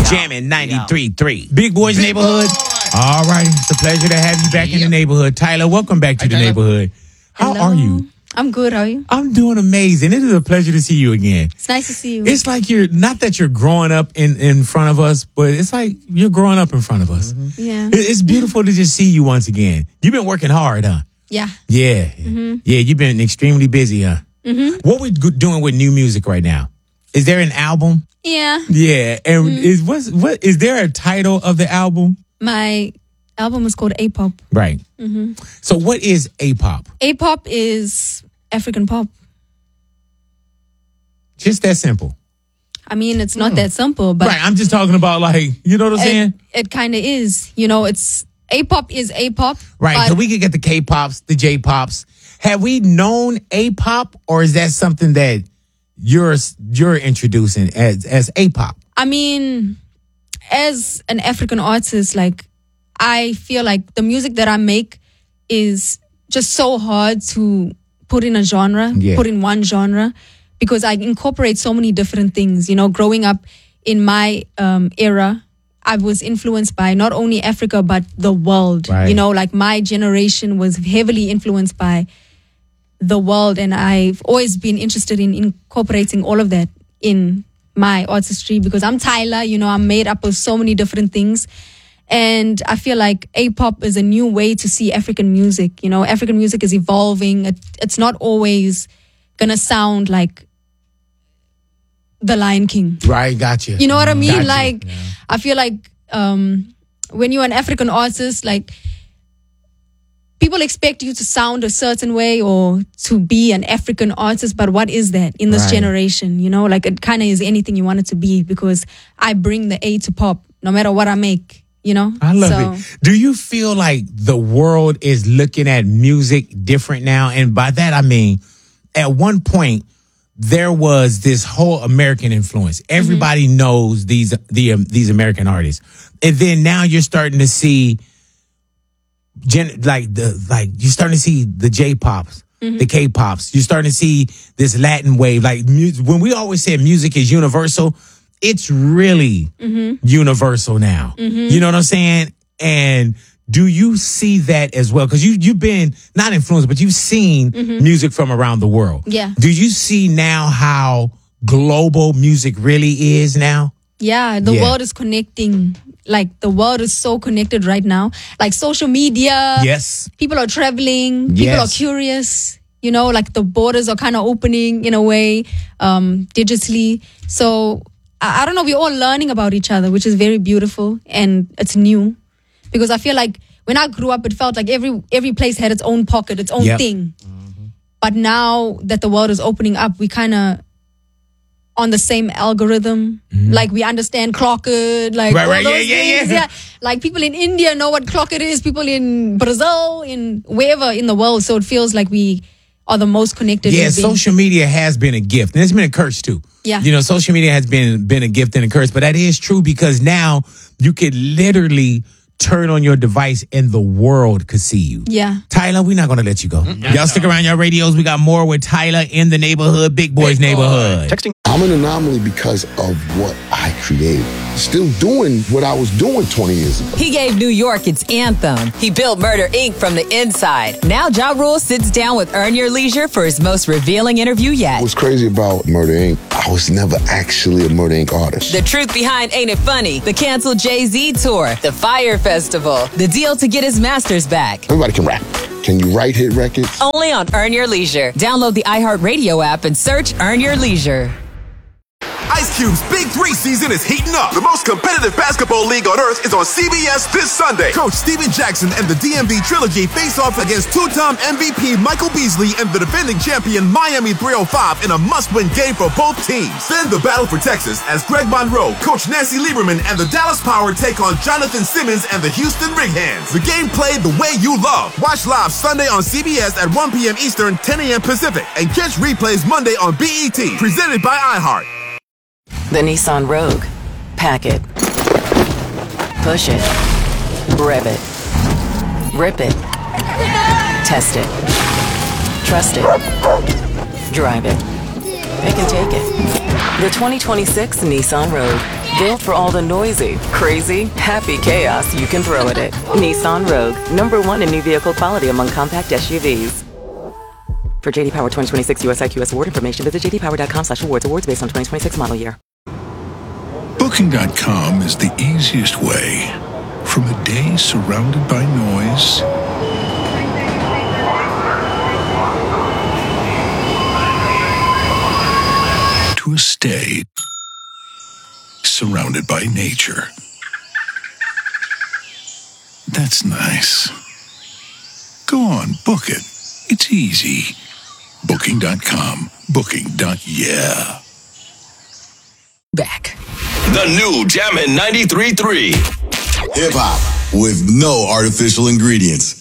Jamming 93.3. Big Boys Neighborhood. All right. It's a pleasure to have you back in the neighborhood. Tyler, welcome back to the neighborhood. How are you? I'm good. How are you? I'm doing amazing. It is a pleasure to see you again. It's nice to see you. It's like not that you're growing up in front of us, but it's like you're growing up in front of us. Mm-hmm. Yeah. It's beautiful to just see you once again. You've been working hard, huh? Yeah. Yeah. Mm-hmm. Yeah, you've been extremely busy, huh? Mm-hmm. What we doing with new music right now? Is there an album? Yeah. Yeah. And is there a title of the album? My album is called A-Pop. Right. Mm-hmm. So what is A-Pop? A-Pop is African pop. Just that simple. I mean, it's not that simple, but... Right, I'm just talking about you know what I'm saying? It kind of is. It's... A-Pop is A-Pop. Right, so we could get the K-Pops, the J-Pops. Have we known A-Pop, or is that something that you're introducing as A-Pop? I mean, as an African artist, I feel like the music that I make is just so hard to put in a genre, put in one genre, because I incorporate so many different things. Growing up in my era, I was influenced by not only Africa, but the world. Right. My generation was heavily influenced by the world, and I've always been interested in incorporating all of that in my artistry, because I'm Tyler, I'm made up of so many different things. And I feel like A-Pop is a new way to see African music. African music is evolving. It's not always going to sound like The Lion King. Right, gotcha. You know what I mean? Gotcha. I feel like when you're an African artist, people expect you to sound a certain way or to be an African artist, but what is that in this generation? It kind of is anything you want it to be, because I bring the A to pop no matter what I make. I love it. Do you feel like the world is looking at music different now? And by that, I mean, at one point, there was this whole American influence. Everybody knows these American artists. And then now you're starting to see you're starting to see the J-Pops, the K-Pops. You're starting to see this Latin wave. When we always say music is universal, it's really universal now. You know what I'm saying? And do you see that as well? Because you've been not influenced, but you've seen music from around the world. Yeah. Do you see now how global music really is now? Yeah, the world is connecting. The world is so connected right now. Social media. Yes. People are traveling. People are curious. The borders are kind of opening in a way, digitally. So I don't know, we're all learning about each other, which is very beautiful, and it's new. Because I feel like when I grew up, it felt like every place had its own pocket, its own thing. But now that the world is opening up, we kind of on the same algorithm. We understand Clockit, right, yeah. People in India know what Clockit is, people in Brazil, in wherever in the world. So it feels like we are the most connected. Yeah, social media has been a gift, and it's been a curse too. Yeah. Social media has been a gift and a curse, but that is true, because now you could literally turn on your device and the world could see you. Yeah. Tyler, we're not going to let you go. Y'all stick around your radios. We got more with Tyler in the neighborhood, Big Boys Neighborhood. I'm an anomaly because of what I created. Still doing what I was doing 20 years ago. He gave New York its anthem. He built Murder, Inc. from the inside. Now Ja Rule sits down with Earn Your Leisure for his most revealing interview yet. What's crazy about Murder, Inc., I was never actually a Murder, Inc. artist. The truth behind Ain't It Funny, the canceled Jay-Z tour, the Fire Festival, the deal to get his masters back. Everybody can rap. Can you write hit records? Only on Earn Your Leisure. Download the iHeartRadio app and search Earn Your Leisure. Ice Cube's Big 3 season is heating up. The most competitive basketball league on earth is on CBS this Sunday. Coach Steven Jackson and the DMV Trilogy face off against two-time MVP Michael Beasley and the defending champion Miami 305 in a must-win game for both teams. Then the battle for Texas as Greg Monroe, Coach Nancy Lieberman, and the Dallas Power take on Jonathan Simmons and the Houston Rig Hands. The game played the way you love. Watch live Sunday on CBS at 1 p.m. Eastern, 10 a.m. Pacific, and catch replays Monday on BET. Presented by iHeart. The Nissan Rogue. Pack it. Push it. Rev it. Rip it. Test it. Trust it. Drive it. Pick and take it. The 2026 Nissan Rogue. Built for all the noisy, crazy, happy chaos you can throw at it. Nissan Rogue, #1 in new vehicle quality among compact SUVs. For JD Power 2026 US IQS award information, visit jdpower.com/awards. Awards based on 2026 model year. Booking.com is the easiest way. From a day surrounded by noise to a stay surrounded by nature. That's nice. Go on, book it. It's easy. Booking.com. Booking.yeah. Back. The new Jammin' 93.3. Hip hop with no artificial ingredients.